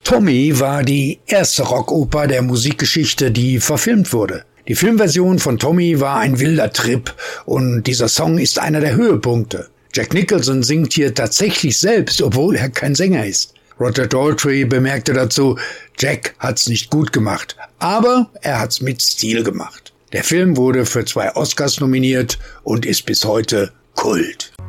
Tommy war die erste Rockoper der Musikgeschichte, die verfilmt wurde. Die Filmversion von Tommy war ein wilder Trip und dieser Song ist einer der Höhepunkte. Jack Nicholson singt hier tatsächlich selbst, obwohl er kein Sänger ist. Roger Daltrey bemerkte dazu, Jack hat's nicht gut gemacht, aber er hat's mit Stil gemacht. Der Film wurde für 2 Oscars nominiert und ist bis heute Kult.